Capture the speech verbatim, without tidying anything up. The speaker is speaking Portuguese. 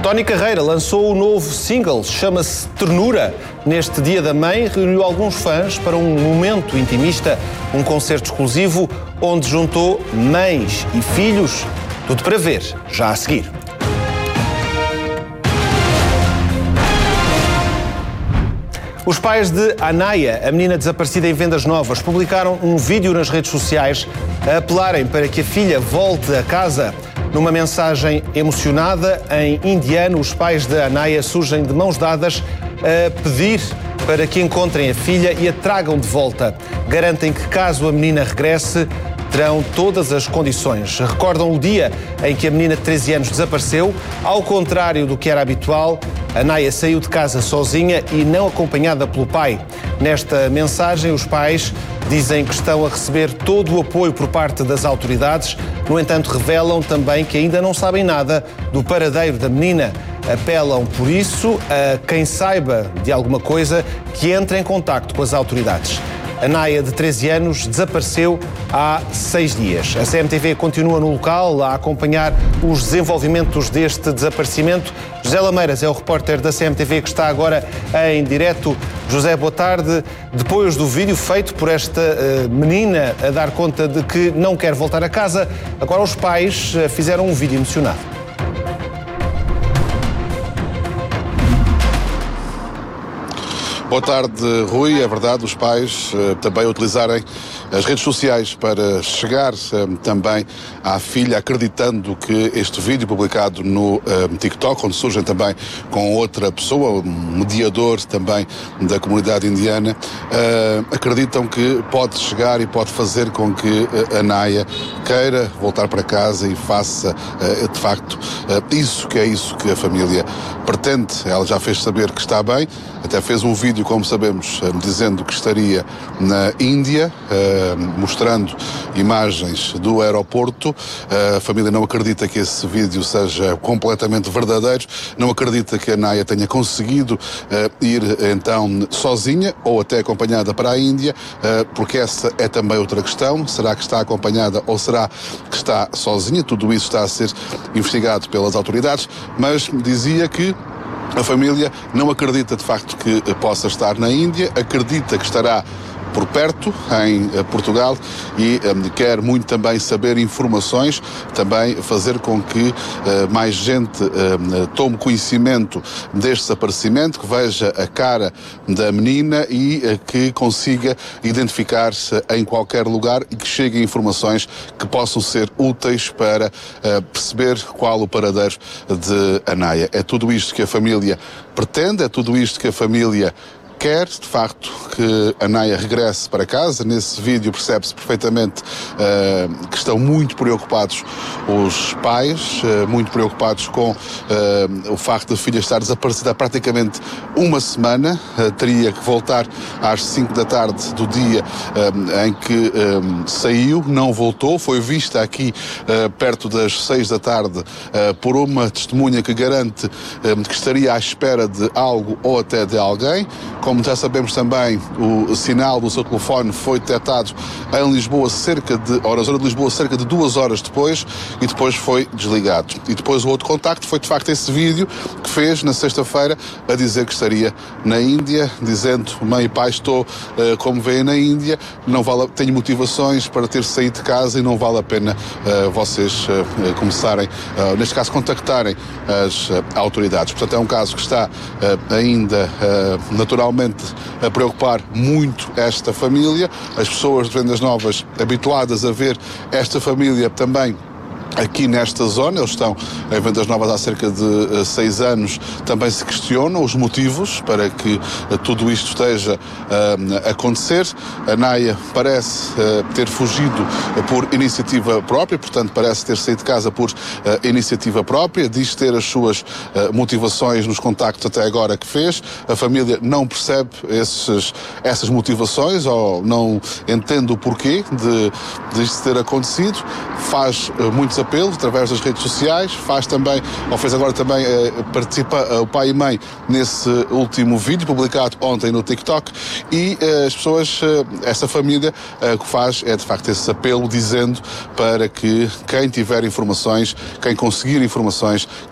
Tony Carreira lançou o novo single, chama-se Ternura. Neste Dia da Mãe, reuniu alguns fãs para um momento intimista, um concerto exclusivo, onde juntou mães e filhos. Tudo para ver, já a seguir. Os pais de Anaya, a menina desaparecida em Vendas Novas, publicaram um vídeo nas redes sociais a apelarem para que a filha volte a casa. Numa mensagem emocionada, em indiano, os pais de Anaya surgem de mãos dadas a pedir para que encontrem a filha e a tragam de volta. Garantem que, caso a menina regresse, terão todas as condições. Recordam o dia em que a menina de treze anos desapareceu. Ao contrário do que era habitual, Anaya saiu de casa sozinha e não acompanhada pelo pai. Nesta mensagem, os pais dizem que estão a receber todo o apoio por parte das autoridades. No entanto, revelam também que ainda não sabem nada do paradeiro da menina. Apelam, por isso, a quem saiba de alguma coisa que entre em contacto com as autoridades. Anaya, de treze anos, desapareceu há seis dias. A C M T V continua no local a acompanhar os desenvolvimentos deste desaparecimento. José Lameiras é o repórter da C M T V que está agora em direto. José, boa tarde. Depois do vídeo feito por esta uh, menina a dar conta de que não quer voltar a casa, agora os pais uh, fizeram um vídeo emocionado. Boa tarde, Rui. É verdade, os pais uh, também utilizarem as redes sociais para chegar uh, também à filha, acreditando que este vídeo publicado no uh, TikTok, onde surgem também com outra pessoa, um mediador também da comunidade indiana, uh, acreditam que pode chegar e pode fazer com que uh, Anaya queira voltar para casa e faça, uh, de facto, uh, isso que é isso que a família pretende. Ela já fez saber que está bem, até fez um vídeo, como sabemos, dizendo que estaria na Índia, mostrando imagens do aeroporto. A família não acredita que esse vídeo seja completamente verdadeiro, não acredita que a Anaya tenha conseguido ir então sozinha ou até acompanhada para a Índia, porque essa é também outra questão. Será que está acompanhada ou será que está sozinha? Tudo isso está a ser investigado pelas autoridades, mas dizia que a família não acredita de facto que possa estar na Índia, acredita que estará por perto, em Portugal, e um, quer muito também saber informações, também fazer com que uh, mais gente uh, tome conhecimento deste desaparecimento, que veja a cara da menina e uh, que consiga identificar-se em qualquer lugar e que cheguem informações que possam ser úteis para uh, perceber qual o paradeiro de Anaya. É tudo isto que a família pretende, é tudo isto que a família quer, de facto, que a Anaya regresse para casa. Nesse vídeo percebe-se perfeitamente uh, que estão muito preocupados os pais, uh, muito preocupados com uh, o facto da filha estar desaparecida há praticamente uma semana. Uh, teria que voltar às cinco da tarde do dia uh, em que uh, saiu, não voltou, foi vista aqui uh, perto das seis da tarde uh, por uma testemunha que garante uh, que estaria à espera de algo ou até de alguém. Como já sabemos também, o sinal do seu telefone foi detectado em Lisboa cerca de, ou na zona de Lisboa, cerca de duas horas depois, e depois foi desligado. E depois o outro contacto foi de facto esse vídeo que fez na sexta-feira a dizer que estaria na Índia, dizendo: mãe e pai, estou uh, como veem na Índia, não vale, tenho motivações para ter saído de casa e não vale a pena uh, vocês uh, começarem, uh, neste caso contactarem as uh, autoridades. Portanto, é um caso que está uh, ainda uh, naturalmente a preocupar muito esta família. As pessoas de Vendas Novas, habituadas a ver esta família também aqui nesta zona, eles estão em Vendas Novas há cerca de uh, seis anos, também se questionam os motivos para que uh, tudo isto esteja uh, a acontecer. A Anaya parece uh, ter fugido uh, por iniciativa própria, portanto parece ter saído de casa por uh, iniciativa própria, diz ter as suas uh, motivações nos contactos até agora que fez. A família não percebe esses, essas motivações ou não entende o porquê de, de isto ter acontecido. Faz uh, muitos apelos através das redes sociais, faz também, ou fez agora também, eh, participa eh, o pai e mãe nesse último vídeo publicado ontem no TikTok, e eh, as pessoas, eh, essa família, eh, o que faz é de facto esse apelo, dizendo para que quem tiver informações, quem conseguir informações,